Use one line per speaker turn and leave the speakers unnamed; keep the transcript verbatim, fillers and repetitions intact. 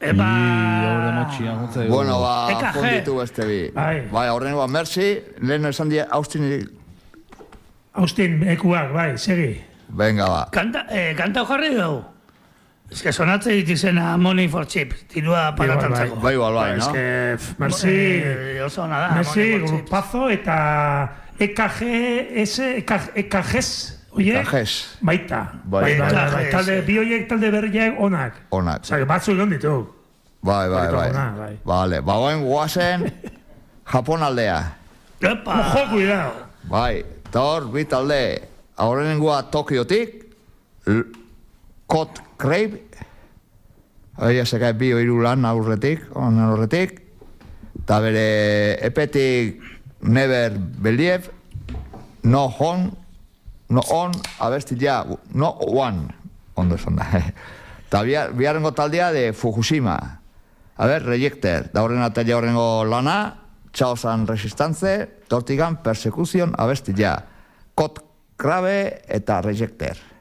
Epa...
Bueno, ba, fonditu beste bi. Bai, horren ba, merci, lehen esan di Austin...
Austin, ekuak, bai, segi.
Venga, ba.
Kanta, eh, kanta jarri dugu. Ez que sonatze ditizena Money for Chip, tirua pagatantzako.
Bai, bai, bai, no?
Ez que, merci...
Oso ona da,
merci, grupazo eta E K G S, E K G S, oie?
E K G S.
Baita.
Bai,
bai, talde, bi oiek talde berriak onak.
Onak.
Osa, batzu egon ditu.
Bai, bai, bai. Vale, ba, oen guazen Japon aldea.
Epa!
Ojo, cuidao.
Bai, eta hor, bi talde, aurrenengua Tokiotik, Code Crave, aia sekai bi oiru lan aurretik, onan aurretik, eta bere epetik Never Believe, No On, No On, abestila, No One, ondo esan da. Eta biharrengo taldea de Fukushima. A ver, Rejecter, da horren atela horrengo lana, Chaosan Resistance, Tortigan Persecution, abestila, Code Crave eta Rejecter.